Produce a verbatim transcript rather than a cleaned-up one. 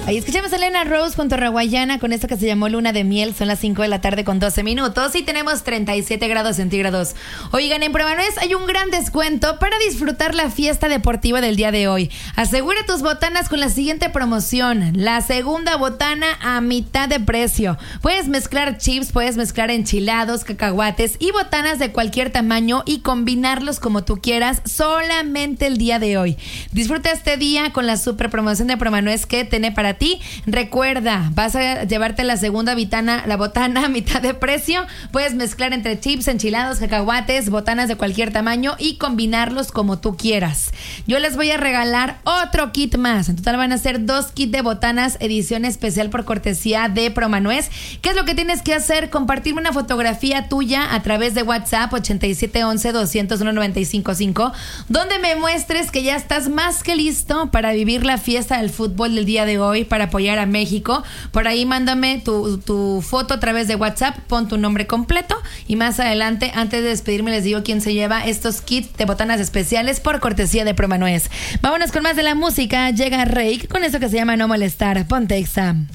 Ahí escuchamos a Elena Rose junto a Rawayana con esto que se llamó Luna de Miel. Son las cinco de la tarde con doce minutos y tenemos treinta y siete grados centígrados. Oigan, en Promanuez hay un gran descuento para disfrutar la fiesta deportiva del día de hoy. Asegura tus botanas con la siguiente promoción. La segunda botana a mitad de precio. Puedes mezclar chips, puedes mezclar enchilados, cacahuates y botanas de cualquier tamaño y combinarlos como tú quieras solamente el día de hoy. Disfruta este día con la super promoción de Promanuez que tiene para ti. Recuerda, vas a llevarte la segunda botana, la botana a mitad de precio. Puedes mezclar entre chips, enchilados, cacahuates, botanas de cualquier tamaño y combinarlos como tú quieras. Yo les voy a regalar otro kit más. En total van a ser dos kits de botanas edición especial por cortesía de Promanuez. ¿Qué es lo que tienes que hacer? Compartirme una fotografía tuya a través de WhatsApp ochenta y siete once doscientos uno noventa y cinco cinco, donde me muestres que ya estás más que listo para vivir la fiesta del fútbol del día de hoy, para apoyar a México. Por ahí mándame tu, tu foto a través de WhatsApp, pon tu nombre completo y más adelante, antes de despedirme, les digo quién se lleva estos kits de botanas especiales por cortesía de Promanuez. Vámonos con más de la música. Llega Reik con eso que se llama No Molestar. Ponte Exa.